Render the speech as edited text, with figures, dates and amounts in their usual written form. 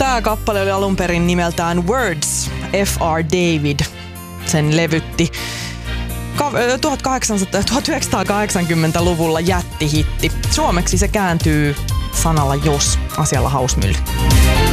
Tämä kappale oli alun perin nimeltään Words, F.R. David. Sen levytti 1980-luvulla jättihitti. Suomeksi se kääntyy sanalla jos, asialla Hausmylly.